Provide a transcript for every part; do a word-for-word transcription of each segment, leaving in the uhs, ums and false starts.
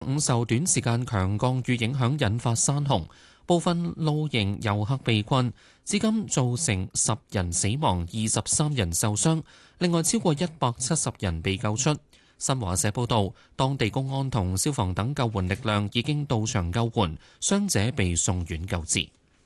午受短時間強降雨影響，引發山洪，部分露營遊客被困，至今造成十人死亡、二十三人受傷，另外超過一百七十人被救出。新華社報道，當地公安同消防等救援力量已經到場救援，傷者被送院救治。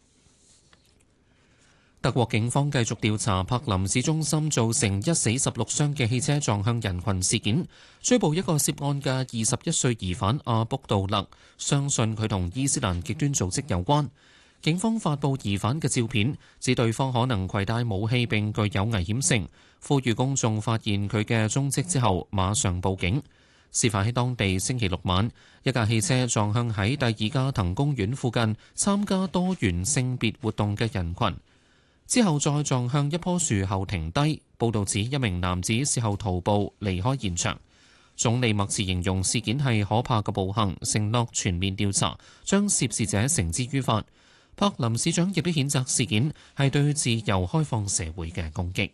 德國警方繼續調查柏林市中心造成一死十六傷嘅汽車撞向人群事件，追捕一個涉案嘅二十一歲疑犯阿卜杜勒，相信佢同伊斯蘭極端組織有關。警方發布疑犯嘅照片，指對方可能攜帶武器並具有危險性，呼籲公眾發現佢嘅蹤跡之後馬上報警。事發喺當地星期六晚，一架汽車撞向喺第二加藤公園附近參加多元性別活動嘅人群，之後再撞向一棵樹後停低。報導指一名男子事後徒步離開現場。總理默茨形容事件係可怕嘅暴行，承諾全面調查，將涉事者繩之於法。柏林市長亦都譴責事件係對自由開放社會嘅攻擊。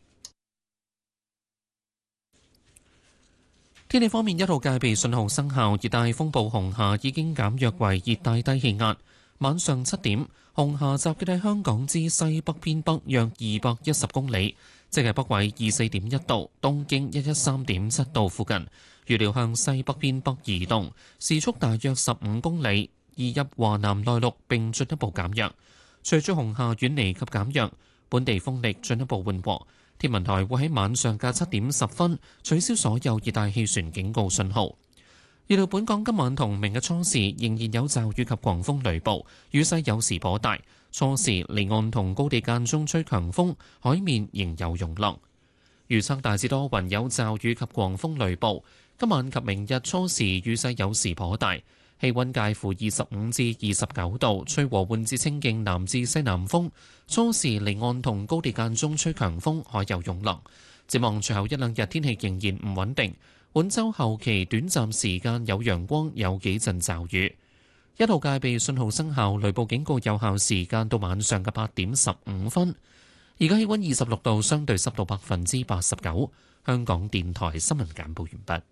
天氣方面，一號戒備信號生效，熱帶風暴紅霞已經減弱為熱帶低氣壓。晚上七點，紅霞集結喺香港之西北偏北約二百一十公里，即係北緯二四點一度、東經一一三點七度附近。預料向西北偏北移動，時速大約十五公里，移入華南內陸並進一步減弱。隨住紅霞遠離及減弱，本地風力進一步緩和。天文台會喺晚上嘅七點十分取消所有熱帶氣旋警告信號。預料本港今晚同明日初時仍然有驟雨及狂風雷暴，雨勢有時頗大。初時離岸同高地間中吹強風，海面仍有湧浪。預測大致多雲，有驟雨及狂風雷暴。今晚及明日初時雨勢有時頗大，氣溫介乎二十五至二十九度，吹和緩至清勁南至西南風。初時離岸同高地間中吹強風，海有湧浪。展望隨後一兩日天氣仍然唔穩定，本週後期短暫時間有陽光，有幾陣驟雨。一號戒備信號生效，雷暴警告有效時間到晚上嘅八點十五分。而家氣溫二十六度，相對濕度百分之八十九。香港電台新聞簡報完畢。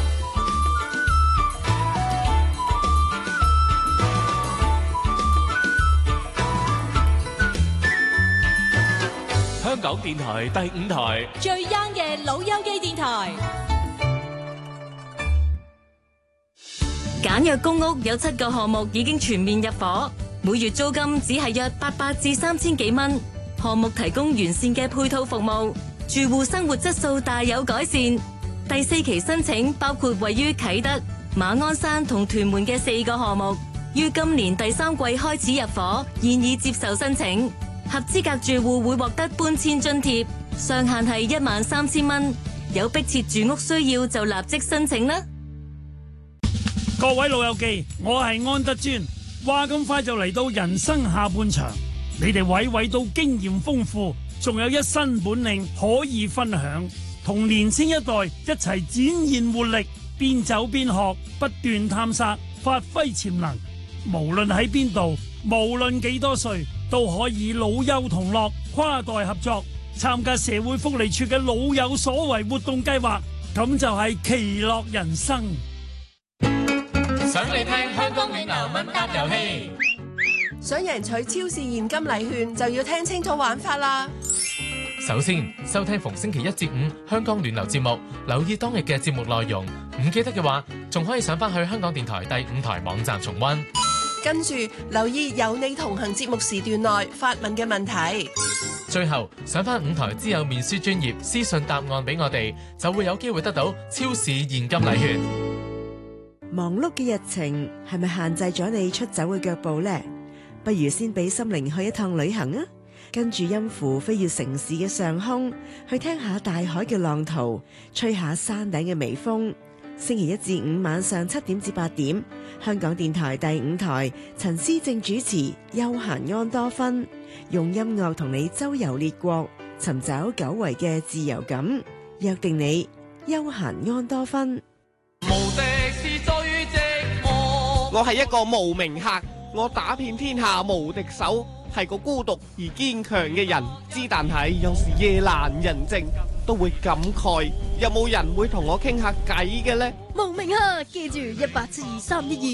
香港電台第五台最 young 嘅老友記電台。 簡約公屋有七個項目已經全面入伙，每月租金只係約八百至三千幾蚊。項目提供完善嘅配套服務，住戶生活質素大有改善。第四期申請包括位於啟德、馬鞍山同屯門嘅四個項目，於今年第三季開始入伙，現已接受申請。合資格住戶會獲得搬遷津貼，上限係一萬三千蚊。有迫切住屋需要就立即申請啦。 各位老友記，我係安德尊。話咁快就嚟到人生下半場，你哋位位都經驗豐富，仲有一身本領可以分享，同年輕一代一齊展現活力，邊走邊學，不斷探索，發揮潛能。無論喺邊度，無論幾多歲，都可以老幼同樂，跨代合作，參加社會福利處嘅老有所為活動計劃，咁就係其樂人生。 想你聽香港暖流問答遊戲， 想贏取超市現金禮券就要聽清楚玩法啦。 首先，收聽逢星期一至五香港暖流節目，留意當日嘅節目內容。唔記得嘅話，仲可以上返去香港電台第五台網站重溫。 跟住留意有你同行節目時段內發問嘅問題。 最後上返五台之友面書專頁私信答案俾我哋，就會有機會得到超市現金禮券。 忙碌嘅日程係咪限制咗你出走嘅腳步呢？不如先俾心靈去一趟旅行啊！跟住音符飛越城市嘅上空，去聽下大海嘅浪濤，吹下山頂嘅微風。星期一至五晚上七點至八點，香港電台第五台陳思正主持《悠閒安多芬》，用音樂同你周遊列國，尋找久違嘅自由感。約定你悠閒安多芬。 無敵是最寂寞。我係一個無名客，我打遍天下無敵手。 係個孤獨而堅強嘅人，之但係有時夜闌人靜都會感慨，有冇人會同我傾下偈嘅呢？ 無名啊，記住一八七二三一二。